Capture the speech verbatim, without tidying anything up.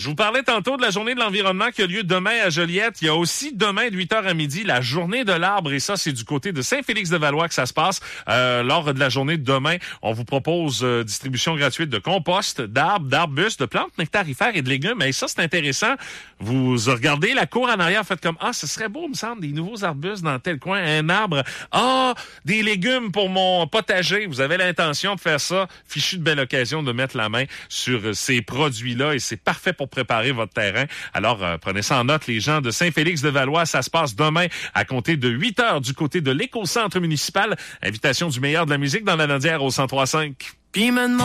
Je vous parlais tantôt de la journée de l'environnement qui a lieu demain à Joliette. Il y a aussi demain de huit heures à midi la journée de l'arbre et ça, c'est du côté de Saint-Félix-de-Valois que ça se passe. Euh, lors de la journée de demain, on vous propose euh, distribution gratuite de compost, d'arbres, d'arbustes, de plantes nectarifères et de légumes. Et ça, c'est intéressant. Vous regardez la cour en arrière, faites comme « Ah, ce serait beau, me semble, des nouveaux arbustes dans tel coin, un arbre. Ah, des légumes pour mon potager. » Vous avez l'intention de faire ça. Fichu de belle occasion de mettre la main sur ces produits-là et c'est parfait pour préparer votre terrain. Alors, euh, prenez ça en note, les gens de Saint-Félix-de-Valois. Ça se passe demain à compter de huit heures du côté de l'éco-centre municipal. Invitation du meilleur de la musique dans la Nodière au cent trois cinq.